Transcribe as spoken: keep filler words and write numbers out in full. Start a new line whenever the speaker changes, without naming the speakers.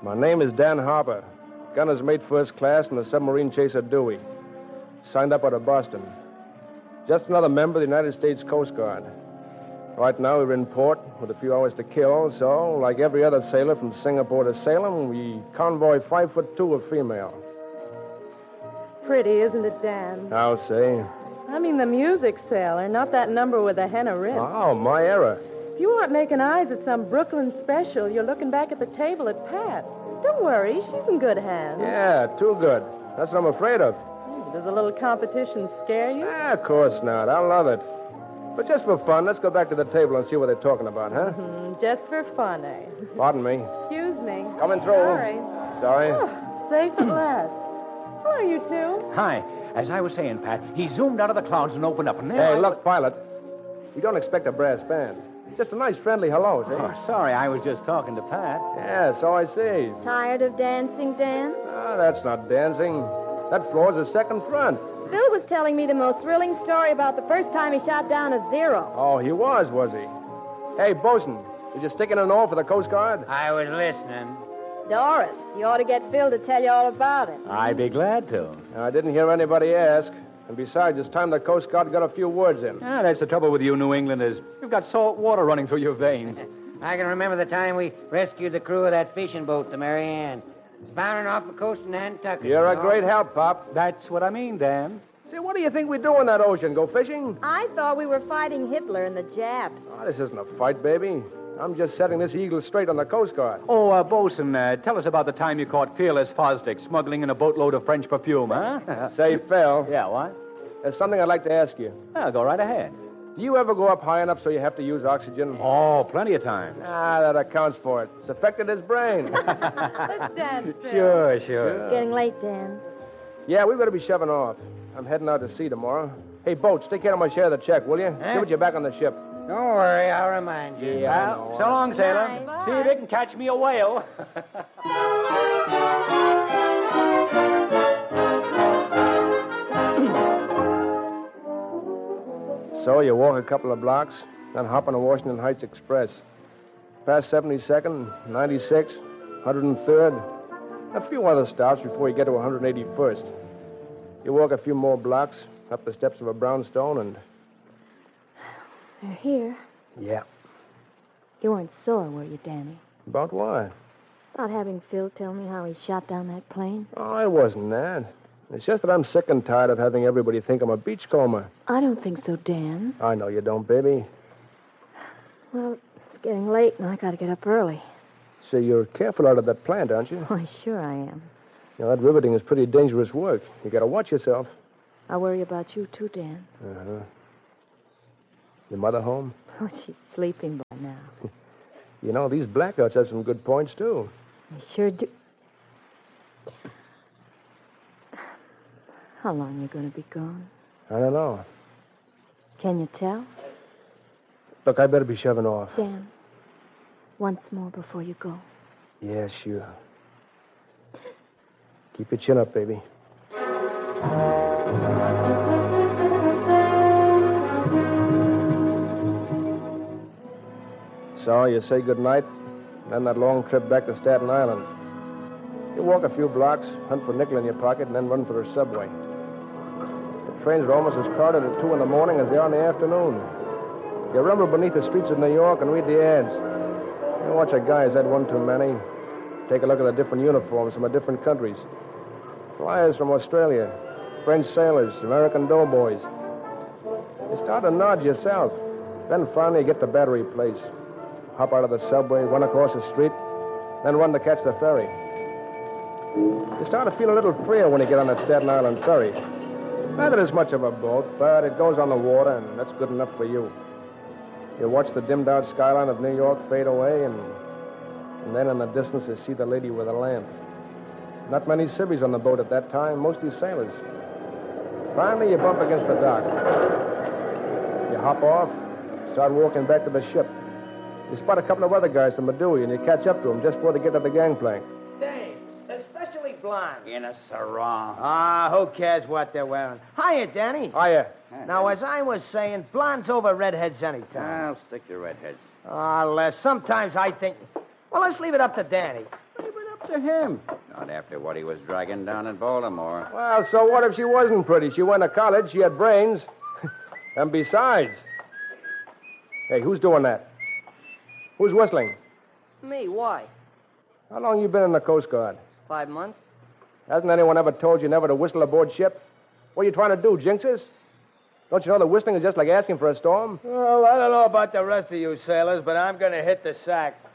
My name is Dan Harper. Gunner's mate first class in the submarine chaser Dewey. Signed up out of Boston. Just another member of the United States Coast Guard. Right now we're in port with a few hours to kill, so like every other sailor from Singapore to Salem, we convoy five foot two of female.
Pretty, isn't it, Dan?
I'll say.
I mean the music sailor, not that number with the henna wrist.
Oh, my era.
If you aren't making eyes at some Brooklyn special, you're looking back at the table at Pat. Don't worry, she's in good hands.
Yeah, too good. That's what I'm afraid of.
Does a little competition scare you?
Ah, of course not. I love it. But just for fun, let's go back to the table and see what they're talking about, huh?
Mm, just for fun, eh?
Pardon me.
Excuse me.
Coming through.
Sorry.
Sorry.
Oh, safe at last. Hello, you two.
Hi. As I was saying, Pat, he zoomed out of the clouds and opened up, and there
Hey,
I...
look, pilot. We don't expect a brass band. Just a nice friendly hello, see?
Oh, sorry, I was just talking to Pat.
Yeah, so I see.
Tired of dancing, Dan?
Ah, that's not dancing. That floor's a second front.
Phil was telling me the most thrilling story about the first time he shot down a Zero.
Oh, he was, was he? Hey, Bosun, did you stick in an oar for the Coast Guard?
I was listening.
Doris, you ought to get Phil to tell you all about it.
I'd be glad to.
I didn't hear anybody ask. And besides, it's time the Coast Guard got a few words in.
Ah, that's the trouble with you New Englanders. You've got salt water running through your veins.
I can remember the time we rescued the crew of that fishing boat, the Mary Ann. It's bounding off the coast of Nantucket.
You're
you
a
know?
great help, Pop.
That's what I mean, Dan.
Say, what do you think we do in that ocean? Go fishing?
I thought we were fighting Hitler and the Japs.
Oh, this isn't a fight, baby. I'm just setting this eagle straight on the Coast Guard.
Oh, uh, Bosun, uh, tell us about the time you caught Fearless Fosdick smuggling in a boatload of French perfume, huh?
Say, Phil.
Yeah, what?
There's something I'd like to ask you.
Ah, go right ahead.
Do you ever go up high enough so you have to use oxygen?
Oh, plenty of times.
Ah, that accounts for it. It's affected his brain.
Let's dance, Phil.
Sure, sure.
Getting late, Dan.
Yeah, we better be shoving off. I'm heading out to sea tomorrow. Hey, Boats, take care of my share of the check, will you?
Huh?
Give it you back on the ship.
Don't worry, I'll remind you.
Yeah, I
Well,
know.
so long, sailor.
Bye.
See if you can catch me a whale.
So you walk a couple of blocks, then hop on the Washington Heights Express. Past seventy-second, ninety-sixth, one hundred third. A few other stops before you get to one hundred eighty-first. You walk a few more blocks, up the steps of a brownstone, and...
They're here.
Yeah.
You weren't sore, were you, Danny?
About what?
About having Phil tell me how he shot down that plane?
Oh, it wasn't that. It's just that I'm sick and tired of having everybody think I'm a beachcomber.
I don't think so, Dan.
I know you don't, baby.
Well, it's getting late, and I got to get up early.
So you're careful out of that plant, aren't you?
Why, sure I am.
You know, that riveting is pretty dangerous work. You got to watch yourself.
I worry about you, too, Dan.
Uh-huh. Your mother home?
Oh, she's sleeping by now.
You know, these blackouts have some good points, too.
They sure do. How long you going to be gone?
I don't know.
Can you tell?
Look, I better be shoving off.
Dan, once more before you go.
Yeah, sure. Keep your chin up, baby. So you say goodnight, then that long trip back to Staten Island. You walk a few blocks, hunt for a nickel in your pocket, and then run for the subway. The trains are almost as crowded at two in the morning as they are in the afternoon. You rumble beneath the streets of New York and read the ads. You watch a guy who's had one too many. Take a look at the different uniforms from the different countries. Flyers from Australia, French sailors, American doughboys. You start to nod yourself. Then finally you get to Battery Place. Hop out of the subway, run across the street, then run to catch the ferry. You start to feel a little freer when you get on that Staten Island ferry. Not that it's much of a boat, but it goes on the water, and that's good enough for you. You watch the dimmed-out skyline of New York fade away, and, and then in the distance you see the lady with a lamp. Not many civvies on the boat at that time, mostly sailors. Finally, you bump against the dock. You hop off, start walking back to the ship. You spot a couple of other guys from Medui, and you catch up to them just before they get to the gangplank.
Dames, especially blondes.
In a sarong.
Ah, who cares what they're wearing? Hiya, Danny.
Hiya.
Now, as I was saying, blondes over redheads anytime.
I'll stick to redheads.
Ah, Les, sometimes I think... Well, let's leave it up to Danny. Leave it up
To him.
Not after what he was dragging down in Baltimore.
Well, so what if she wasn't pretty? She went to college, she had brains. And besides... Hey, who's doing that? Who's whistling?
Me, why?
How long you been in the Coast Guard?
Five months?
Hasn't anyone ever told you never to whistle aboard ship? What are you trying to do, jinx us? Don't you know that whistling is just like asking for a storm?
Well, I don't know about the rest of you sailors, but I'm going to hit the sack.